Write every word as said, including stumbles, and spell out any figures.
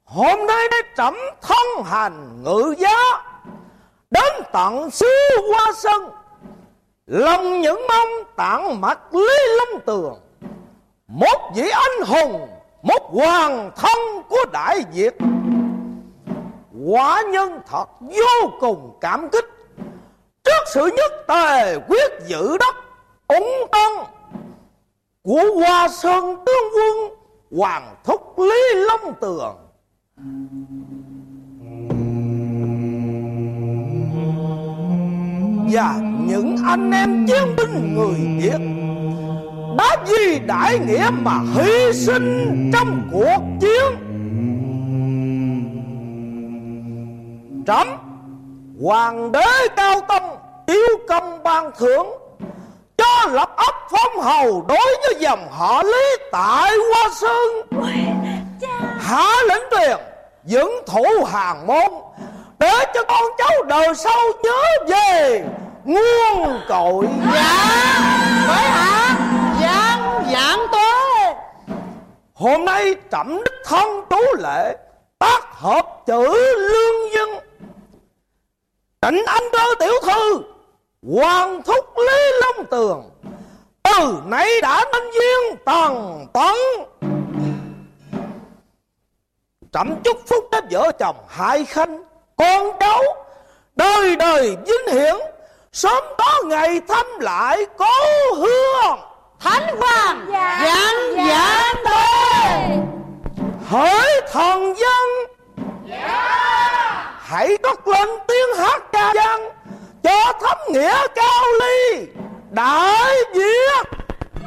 Hôm nay đã trẫm thân hành ngự giá đến tận xứ Hoa Sơn, lòng những mong tặng mặt Lý Long Tường, một vị anh hùng, một hoàng thân của Đại Việt. Quả nhân thật vô cùng cảm kích trước sự nhất tề quyết giữ đất ủng tân của Hoa Sơn tướng quân Hoàng thúc Lý Long Tường. Và những anh em chiến binh người Việt đã vì đại nghĩa mà hy sinh trong cuộc chiến. Trẫm Hoàng đế Cao Tông yêu công ban thưởng cho lập ấp phong hầu đối với dòng họ Lý tại Hoa Sơn. Hạ lệnh truyền dưỡng thủ hàng môn để cho con cháu đời sau nhớ về nguồn cội. Dạ phải hạ giảng giảng tối. Hôm nay trẫm đích thân chú lệ tác hợp chữ lương dân, trịnh anh đơ tiểu thư Hoàng thúc Lý Long Tường từ nay đã nên duyên tầng tấn. Trẫm chúc phúc đến vợ chồng Hải Khanh con cháu đời đời vinh hiển, sớm có ngày thăm lại cố hương. Thánh Hoàng giảng giảng tối. Hỡi thần dân, hãy cất lên tiếng hát ca văn cho thấm nghĩa cao ly Đại Việt.